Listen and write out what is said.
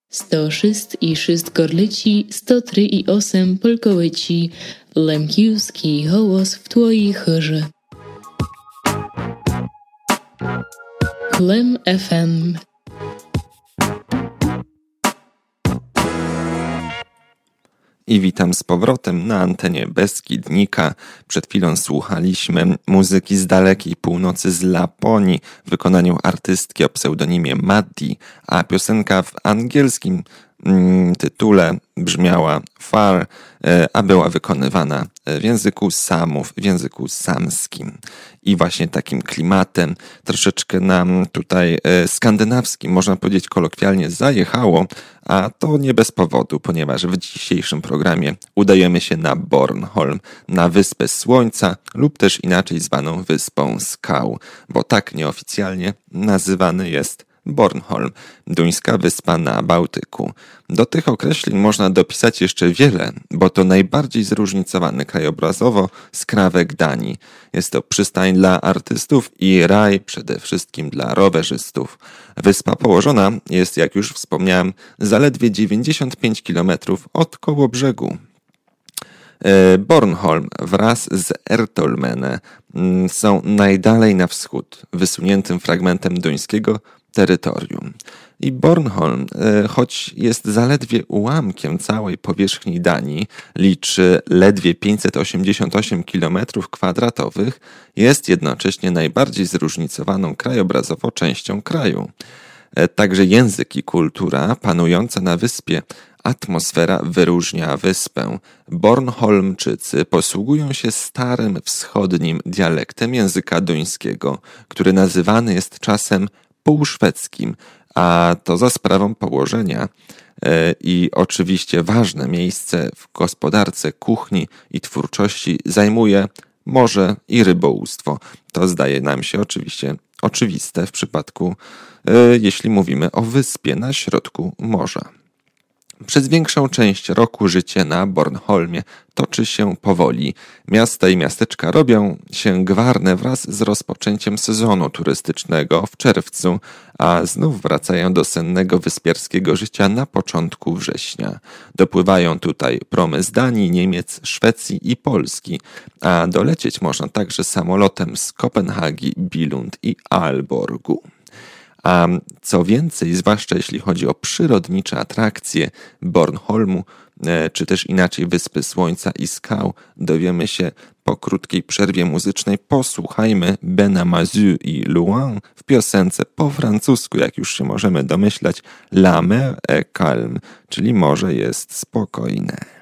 106,6 gorlici, 103,8 polkołyci, lemkiewski hołos w twojej chórze. Lem FM. I witam z powrotem na antenie Beskidnika. Przed chwilą słuchaliśmy muzyki z dalekiej północy, z Laponii w wykonaniu artystki o pseudonimie Maddie, a piosenka w angielskim tytule brzmiała Far, a była wykonywana w języku Samów, w języku samskim. I właśnie takim klimatem troszeczkę nam tutaj skandynawskim, można powiedzieć kolokwialnie, zajechało, a to nie bez powodu, ponieważ w dzisiejszym programie udajemy się na Bornholm, na Wyspę Słońca lub też inaczej zwaną Wyspą Skał, bo tak nieoficjalnie nazywany jest Bornholm, duńska wyspa na Bałtyku. Do tych określeń można dopisać jeszcze wiele, bo to najbardziej zróżnicowany krajobrazowo skrawek Danii. Jest to przystań dla artystów i raj przede wszystkim dla rowerzystów. Wyspa położona jest, jak już wspomniałem, zaledwie 95 km od kołobrzegu. Bornholm wraz z Ertholmene są najdalej na wschód, wysuniętym fragmentem duńskiego terytorium. I Bornholm, choć jest zaledwie ułamkiem całej powierzchni Danii, liczy ledwie 588 km², jest jednocześnie najbardziej zróżnicowaną krajobrazowo częścią kraju. Także język i kultura panująca na wyspie, atmosfera wyróżnia wyspę. Bornholmczycy posługują się starym wschodnim dialektem języka duńskiego, który nazywany jest czasem półszwedzkim, a to za sprawą położenia i oczywiście ważne miejsce w gospodarce, kuchni i twórczości zajmuje morze i rybołówstwo. To zdaje nam się oczywiście oczywiste w przypadku, jeśli mówimy o wyspie na środku morza. Przez większą część roku życie na Bornholmie toczy się powoli. Miasta i miasteczka robią się gwarne wraz z rozpoczęciem sezonu turystycznego w czerwcu, a znów wracają do sennego wyspiarskiego życia na początku września. Dopływają tutaj promy z Danii, Niemiec, Szwecji i Polski, a dolecieć można także samolotem z Kopenhagi, Billund i Aalborgu. A co więcej, zwłaszcza jeśli chodzi o przyrodnicze atrakcje Bornholmu, czy też inaczej Wyspy Słońca i Skał, dowiemy się po krótkiej przerwie muzycznej. Posłuchajmy Bena Mazu i Luan w piosence po francusku, jak już się możemy domyślać, La mer est calme, czyli morze jest spokojne.